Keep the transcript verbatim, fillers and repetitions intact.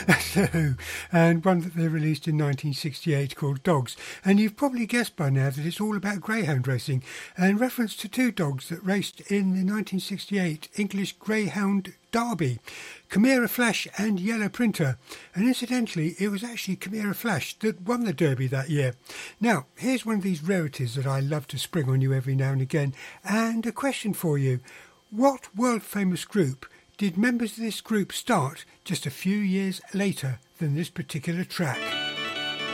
Hello, and one that they released in nineteen sixty-eight called Dogs. And you've probably guessed by now that it's all about greyhound racing, and reference to two dogs that raced in the nineteen sixty-eight English Greyhound Derby, Chimera Flash and Yellow Printer. And incidentally, it was actually Chimera Flash that won the Derby that year. Now, here's one of these rarities that I love to spring on you every now and again, and a question for you. What world-famous group did members of this group start just a few years later than this particular track?